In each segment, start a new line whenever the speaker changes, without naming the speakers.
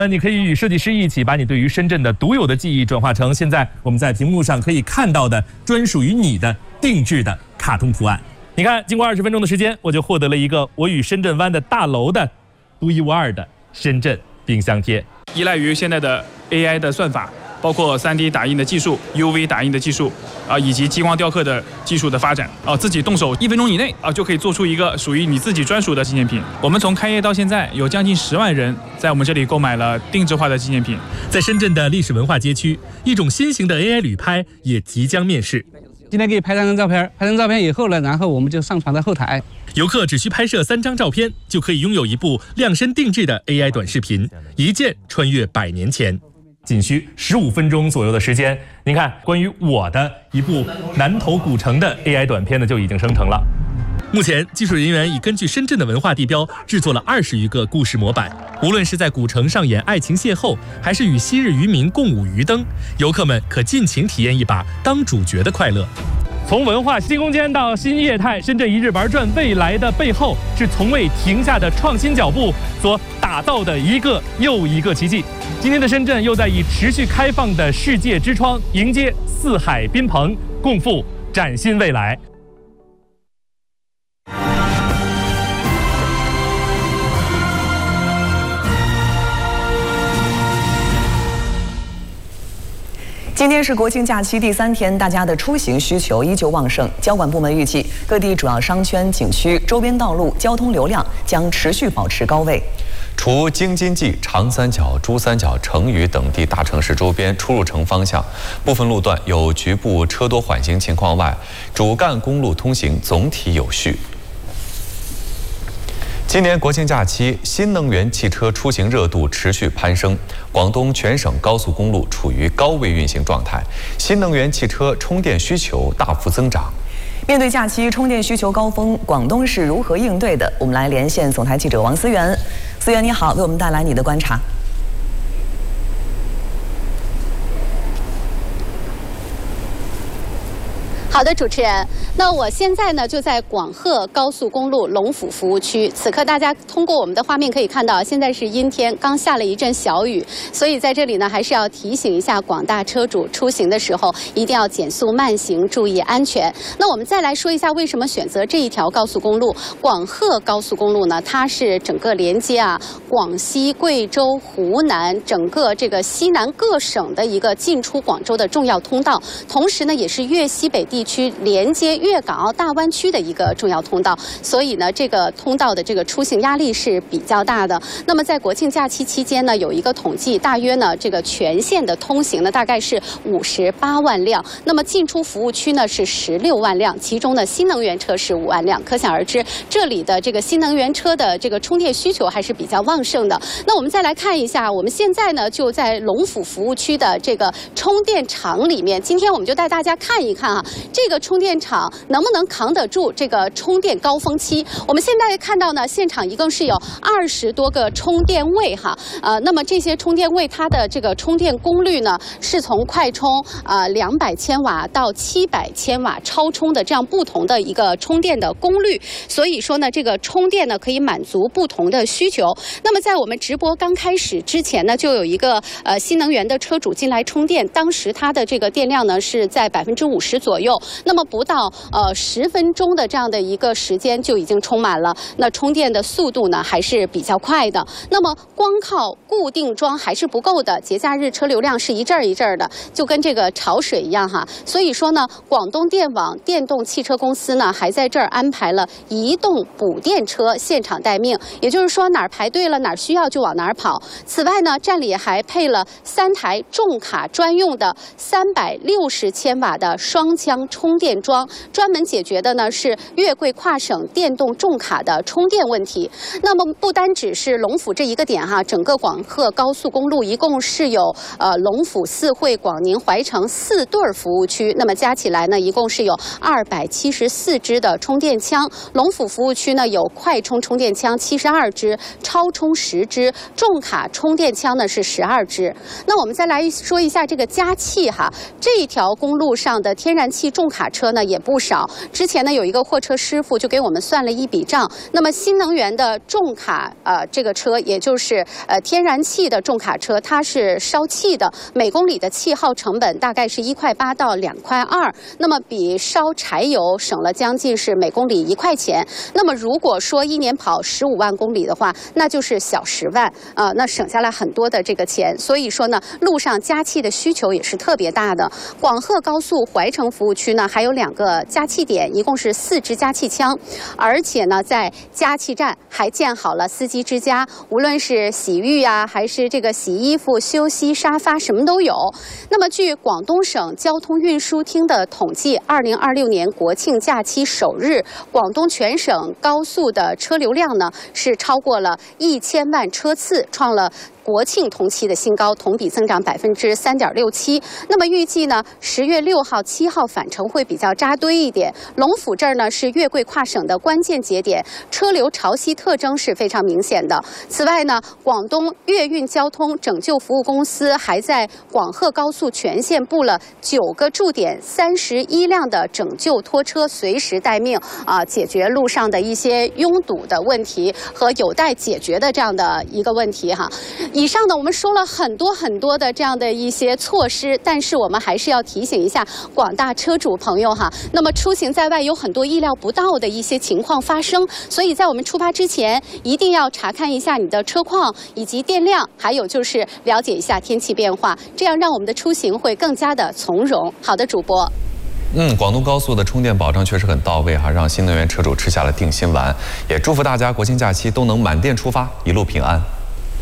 你可以与设计师一起把你对于深圳的独有的记忆转化成现在我们在屏幕上可以看到的专属于你的定制的卡通图案。你看，经过20分钟的时间，我就获得了一个我与深圳湾的大楼的独一无二的深圳冰箱贴。
依赖于现在的 AI 的算法，包括 3D 打印的技术、UV 打印的技术以及激光雕刻的技术的发展自己动手1分钟以内就可以做出一个属于你自己专属的纪念品。我们从开业到现在，有将近10万人在我们这里购买了定制化的纪念品。
在深圳的历史文化街区，一种新型的 AI 旅拍也即将面世。
今天给你拍3张照片，拍张照片以后呢，然后我们就上传到后台。
游客只需拍摄3张照片，就可以拥有一部量身定制的 AI 短视频，一键穿越100年前。仅需15分钟左右的时间，您看，关于我的一部南头古城的 AI 短片呢就已经生成了。目前，技术人员已根据深圳的文化地标制作了20余个故事模板。无论是在古城上演爱情邂逅，还是与昔日渔民共舞渔灯，游客们可尽情体验一把当主角的快乐。从文化新空间到新业态，深圳一日玩转未来的背后，是从未停下的创新脚步所打造的一个又一个奇迹。今天的深圳又在以持续开放的世界之窗迎接四海宾朋，共赴崭新未来。
今天是国庆假期第3天，大家的出行需求依旧旺盛。交管部门预计，各地主要商圈、景区、周边道路交通流量将持续保持高位。
除京津冀、长三角、珠三角、成渝等地大城市周边出入城方向部分路段有局部车多缓行情况外，主干公路通行总体有序。今年国庆假期，新能源汽车出行热度持续攀升，广东全省高速公路处于高位运行状态，新能源汽车充电需求大幅增长。
面对假期充电需求高峰，广东是如何应对的？我们来连线总台记者王思源。思源你好，为我们带来你的观察。
好的，主持人，那我现在呢就在广鹤高速公路龙府服务区。此刻大家通过我们的画面可以看到，现在是阴天，刚下了一阵小雨，所以在这里呢还是要提醒一下广大车主，出行的时候一定要减速慢行，注意安全。那我们再来说一下为什么选择这一条高速公路。广鹤高速公路呢，它是整个连接广西、贵州、湖南整个这个西南各省的一个进出广州的重要通道，同时呢也是粤西北地区连接粤港澳大湾区的一个重要通道，所以呢，这个通道的这个出行压力是比较大的。那么在国庆假期期间呢，有一个统计，大约呢这个全线的通行呢大概是58万辆，那么进出服务区呢是16万辆，其中呢新能源车是5万辆。可想而知，这里的这个新能源车的这个充电需求还是比较旺盛的。那我们再来看一下，我们现在呢就在龙府服务区的这个充电场里面，今天我们就带大家看一看这个充电场能不能扛得住这个充电高峰期。我们现在看到呢，现场一共是有20多个充电位那么这些充电位它的这个充电功率呢，是从快充200千瓦到700千瓦超充的这样不同的一个充电的功率，所以说呢，这个充电呢可以满足不同的需求。那么在我们直播刚开始之前呢，就有一个新能源的车主进来充电，当时他的这个电量呢是在50%左右，那么不到10分钟的这样的一个时间就已经充满了，那充电的速度呢还是比较快的。那么光靠固定桩还是不够的，节假日车流量是一阵儿一阵儿的，就跟这个潮水一样所以说呢，广东电网电动汽车公司呢还在这儿安排了移动补电车现场待命，也就是说哪儿排队了哪儿需要就往哪儿跑。此外呢，站里还配了3台重卡专用的360千瓦的双腔充电桩，专门解决的呢是粤贵跨省电动重卡的充电问题。那么不单只是龙府这一个点整个广鹤高速公路一共是有龙府、四惠、广宁、怀城4对服务区，那么加起来呢一共是有274支的充电枪。龙府服务区呢有快充充电枪72支，超充10支，重卡充电枪呢是12支。那我们再来说一下这个加气这一条公路上的天然气重重卡车呢也不少。之前呢有一个货车师傅就给我们算了一笔账，那么新能源的重卡这个车，也就是天然气的重卡车，它是烧气的，每公里的气耗成本大概是1.8块到2.2块，那么比烧柴油省了将近是每公里1块钱。那么如果说一年跑15万公里的话，那就是小10万那省下来很多的这个钱。所以说呢，路上加气的需求也是特别大的。广鹤高速怀城服务区呢，还有2个加气点，一共是4支加气枪，而且呢，在加气站还建好了司机之家，无论是洗浴啊，还是这个洗衣服、休息沙发，什么都有。那么，据广东省交通运输厅的统计，2026年国庆假期首日，广东全省高速的车流量呢是超过了1000万车次，创了国庆同期的新高，同比增长3.67%。那么预计呢，10月6号、7号返程会比较扎堆一点。龙府这儿呢是粤桂跨省的关键节点，车流潮汐特征是非常明显的。此外呢，广东粤运交通拯救服务公司还在广鹤高速全线布了9个驻点，31辆的拯救拖车随时待命解决路上的一些拥堵的问题和有待解决的这样的一个问题哈。以上呢，我们说了很多的这样的一些措施，但是我们还是要提醒一下广大车主朋友哈。那么出行在外有很多意料不到的一些情况发生，所以在我们出发之前，一定要查看一下你的车况以及电量，还有就是了解一下天气变化，这样让我们的出行会更加的从容。好的，主播。
广东高速的充电保障确实很到位哈，让新能源车主吃下了定心丸。也祝福大家国庆假期都能满电出发，一路平安。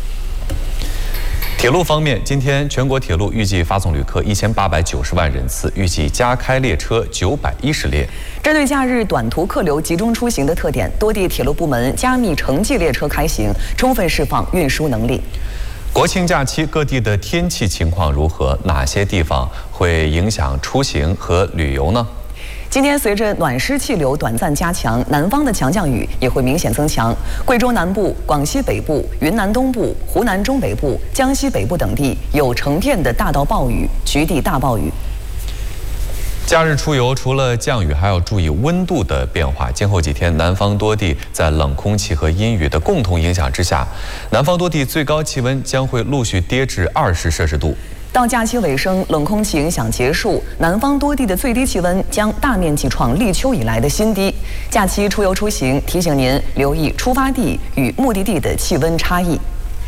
铁路方面，今天全国铁路预计发送旅客1890万人次，预计加开列车910列。
针对假日短途客流集中出行的特点，多地铁路部门加密城际列车开行，充分释放运输能力。
国庆假期各地的天气情况如何？哪些地方会影响出行和旅游呢？
今天随着暖湿气流短暂加强，南方的强降雨也会明显增强。贵州南部、广西北部、云南东部、湖南中北部、江西北部等地有成片的大到暴雨，局地大暴雨。
假日出游除了降雨，还要注意温度的变化。今后几天，南方多地在冷空气和阴雨的共同影响之下，南方多地最高气温将会陆续跌至20摄氏度。
到假期尾声，冷空气影响结束，南方多地的最低气温将大面积创立秋以来的新低。假期出游出行，提醒您留意出发地与目的地的气温差异。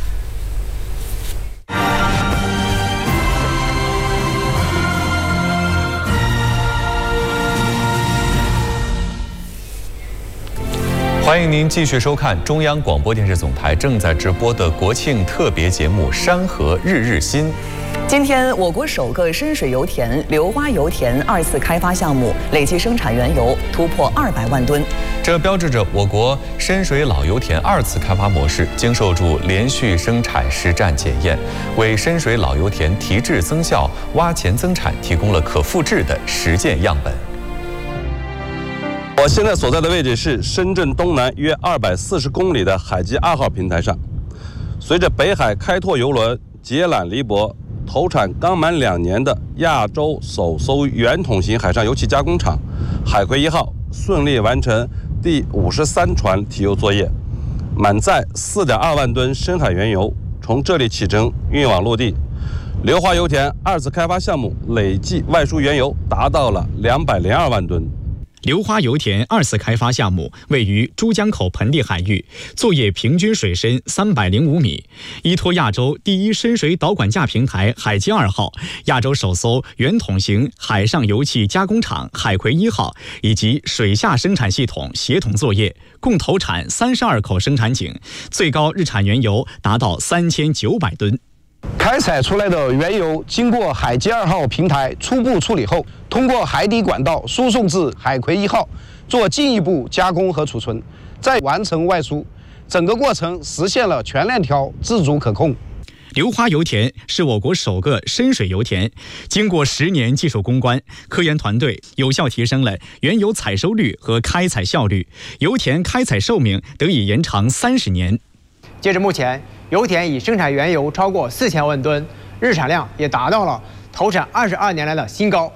欢迎您继续收看中央广播电视总台正在直播的国庆特别节目《山河日日新》。
今天，我国首个深水油田硫花油田2次开发项目累计生产原油突破200万吨，
这标志着我国深水老油田2次开发模式经受住连续生产实战检验，为深水老油田提质增效、挖潜增产提供了可复制的实践样本。
我现在所在的位置是深圳东南约240公里的海基2号平台上。随着北海开拓邮轮捷揽黎泊投产刚满2年的亚洲首艘圆筒型海上油气加工厂海葵1号顺利完成第53船提油作业，满载4.2万吨深海原油从这里启程运往陆地。硫花油田2次开发项目累计外输原油达到了202万吨。
硫花油田2次开发项目位于珠江口盆地海域，作业平均水深305米，依托亚洲第一深水导管架平台海基2号、亚洲首艘圆筒型海上油气加工厂海葵1号以及水下生产系统协同作业，共投产32口生产井，最高日产原油达到3900吨。
开采出来的原油经过海基2号平台初步处理后，通过海底管道输送至海葵1号做进一步加工和储存，再完成外输，整个过程实现了全链条自主可控。
硫花油田是我国首个深水油田，经过10年技术攻关，科研团队有效提升了原油采收率和开采效率，油田开采寿命得以延长30年。
截至目前，油田已生产原油超过4000万吨，日产量也达到了投产22年来的新高。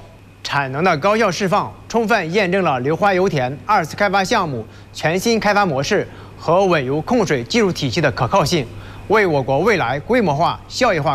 产能的高效释放，充分验证了硫化油田2次开发项目全新开发模式和稳油控水技术体系的可靠性，为我国未来规模化、效益化